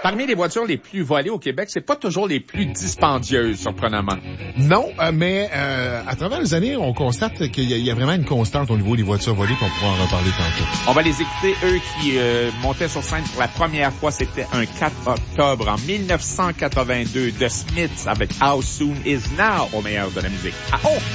Parmi les voitures les plus volées au Québec, c'est pas toujours les plus dispendieuses, surprenamment. Non, mais à travers les années, on constate qu'il y a vraiment une constante au niveau des voitures volées, qu'on pourra en reparler tantôt. On va les écouter, eux qui montaient sur scène pour la première fois. C'était un 4 octobre en 1982 de Smiths avec How Soon Is Now au meilleur de la musique. Ah, oh!